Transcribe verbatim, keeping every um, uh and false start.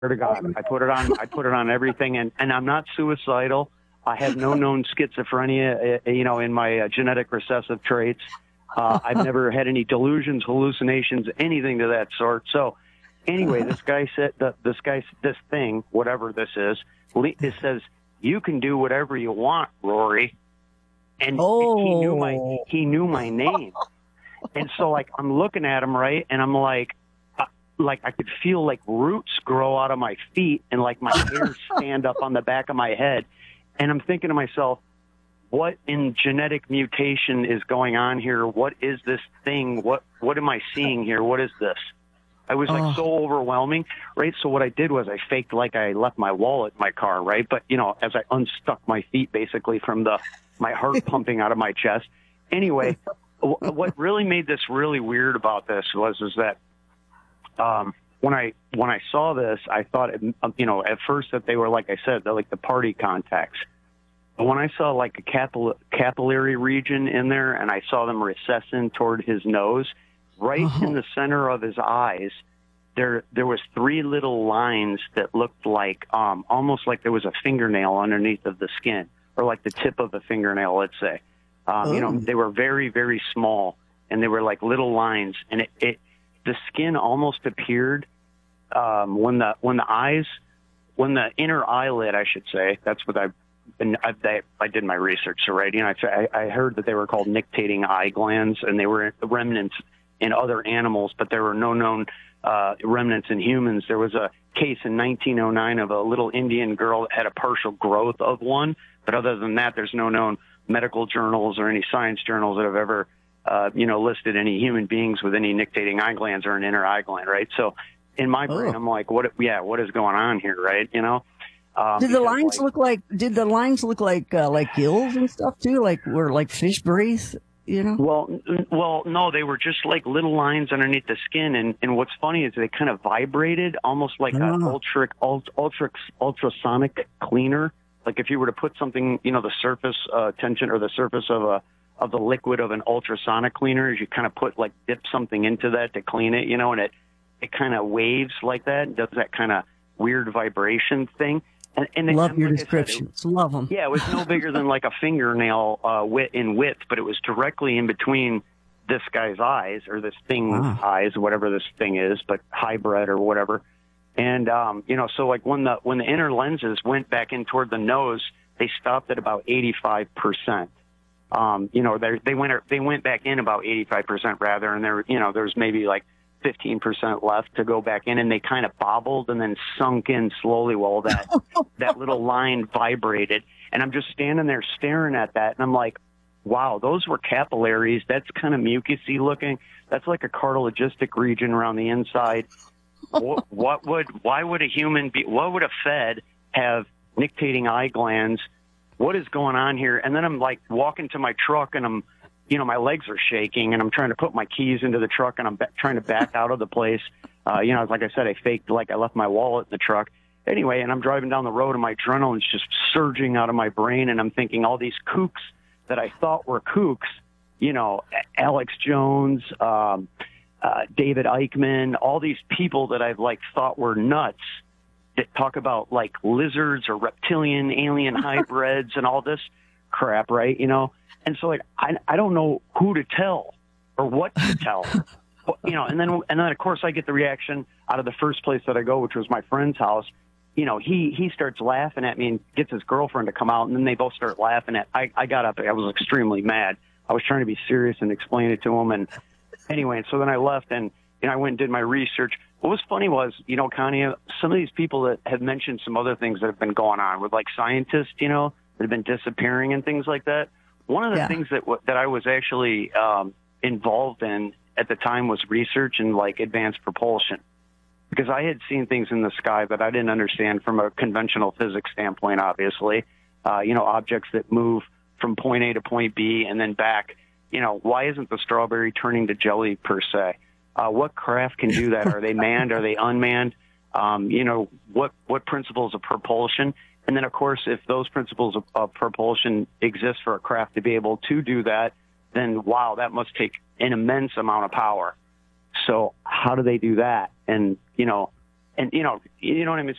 Swear to God, I put it on. I put it on everything, and, and I'm not suicidal. I have no known schizophrenia, uh, you know, in my uh, genetic recessive traits. Uh, I've never had any delusions, hallucinations, anything to that sort. So, anyway, this guy said that this guy, this thing, whatever this is, it says you can do whatever you want, Rory. And oh. he knew my he knew my name, and so like I'm looking at him, right, and I'm like. Like I could feel like roots grow out of my feet and like my hair stand up on the back of my head. And I'm thinking to myself, what in genetic mutation is going on here? What is this thing? What, what am I seeing here? What is this? I was like oh. so overwhelming, right? So what I did was I faked like I left my wallet in my car, right? But you know, as I unstuck my feet basically from the, my heart pumping out of my chest. Anyway, what really made this really weird about this was, is that, Um, when I when I saw this, I thought, it, you know, at first that they were, like I said, they're like the party contacts. But when I saw like a capil- capillary region in there, and I saw them recessing toward his nose, right uh-huh. in the center of his eyes, there there was three little lines that looked like um, almost like there was a fingernail underneath of the skin, or like the tip of a fingernail, let's say. Um, oh. You know, they were very very small, and they were like little lines, and it. it the skin almost appeared um, when the when the eyes, when the inner eyelid, I should say, that's what I've been, I, I, I did my research already, and I, I heard that they were called nictitating eye glands, and they were remnants in other animals, but there were no known uh, remnants in humans. There was a case in nineteen oh nine of a little Indian girl that had a partial growth of one, but other than that, there's no known medical journals or any science journals that have ever Uh, you know, listed any human beings with any nictitating eye glands or an inner eye gland, right? So in my brain, oh. I'm like, what, yeah, what is going on here, right? You know? Um, did the lines like, look like, did the lines look like, uh, like gills and stuff too? Like, were like fish breathe, you know? Well, n- well, no, they were just like little lines underneath the skin. And, and what's funny is they kind of vibrated almost like oh. an ultra, ultra, ultrasonic cleaner. Like if you were to put something, you know, the surface uh, tension or the surface of a, of the liquid of an ultrasonic cleaner, is you kind of put like dip something into that to clean it, you know, and it, it kind of waves like that and does that kind of weird vibration thing. And, and love it, your like descriptions. Said, it, love them. Yeah, it was no bigger than like a fingernail uh, width in width, but it was directly in between this guy's eyes or this thing's wow. eyes, whatever this thing is, but hybrid or whatever. And um, you know, so like when the when the inner lenses went back in toward the nose, they stopped at about eighty-five percent. Um, you know, they they went they went back in about eighty-five percent rather, and there you know there's maybe like fifteen percent left to go back in, and they kind of bobbled and then sunk in slowly while that that little line vibrated. And I'm just standing there staring at that, and I'm like, wow, those were capillaries. That's kind of mucusy looking. That's like a cartilagistic region around the inside. what, what would why would a human be? What would a Fed have nictitating eye glands? What is going on here? And then I'm like walking to my truck, and I'm, you know, my legs are shaking, and I'm trying to put my keys into the truck, and I'm ba- trying to back out of the place. Uh, you know, like I said, I faked like I left my wallet in the truck. Anyway, and I'm driving down the road, and my adrenaline's just surging out of my brain, and I'm thinking all these kooks that I thought were kooks, you know, Alex Jones, um, uh, David Eichmann, all these people that I've like thought were nuts, that talk about like lizards or reptilian alien hybrids and all this crap, right? You know, and so like I I don't know who to tell or what to tell, but, you know. And then and then of course I get the reaction out of the first place that I go, which was my friend's house. You know, he he starts laughing at me and gets his girlfriend to come out, and then they both start laughing at. I I got up, I was extremely mad. I was trying to be serious and explain it to him, and anyway, and so then I left and. You know, I went and did my research. What was funny was, you know, Connie, some of these people that have mentioned some other things that have been going on with, like, scientists, you know, that have been disappearing and things like that. One of the yeah. things that that I was actually um, involved in at the time was research and, like, advanced propulsion, because I had seen things in the sky that I didn't understand from a conventional physics standpoint, obviously. Uh, you know, objects that move from point A to point B and then back. You know, why isn't the strawberry turning to jelly, per se? Uh, what craft can do that? Are they manned? Are they unmanned? Um, you know, what, what principles of propulsion? And then, of course, if those principles of, of propulsion exist for a craft to be able to do that, then, wow, that must take an immense amount of power. So how do they do that? And, you know, and you know, you know what I mean.